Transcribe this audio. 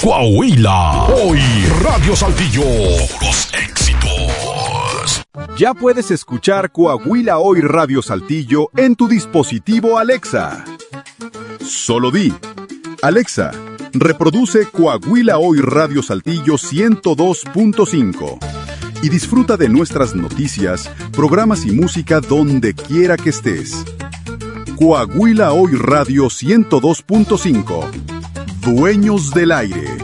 Coahuila. Hoy Radio Saltillo. Puros éxitos. Ya puedes escuchar Coahuila Hoy Radio Saltillo en tu dispositivo Alexa. Solo di: Alexa, reproduce Coahuila Hoy Radio Saltillo 102.5 y disfruta de nuestras noticias, programas y música donde quiera que estés. Coahuila Hoy Radio 102.5. Dueños del aire.